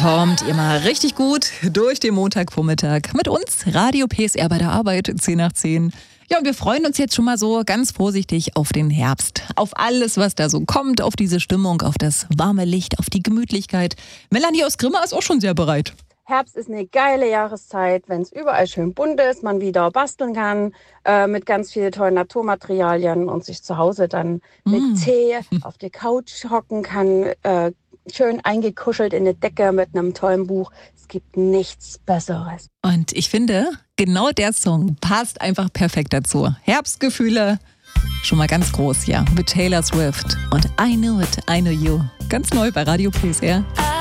kommt ihr mal richtig gut durch den Montagvormittag mit uns, Radio PSR bei der Arbeit, 10 nach 10. Ja, und wir freuen uns jetzt schon mal so ganz vorsichtig auf den Herbst. Auf alles, was da so kommt, auf diese Stimmung, auf das warme Licht, auf die Gemütlichkeit. Melanie aus Grimma ist auch schon sehr bereit. Herbst ist eine geile Jahreszeit, wenn es überall schön bunt ist, man wieder basteln kann mit ganz vielen tollen Naturmaterialien und sich zu Hause dann mit Tee auf der Couch hocken kann, schön eingekuschelt in eine Decke mit einem tollen Buch. Es gibt nichts Besseres. Und ich finde, genau der Song passt einfach perfekt dazu. Herbstgefühle, schon mal ganz groß, ja, mit Taylor Swift und I Knew It, I Know You. Ganz neu bei Radio PSR.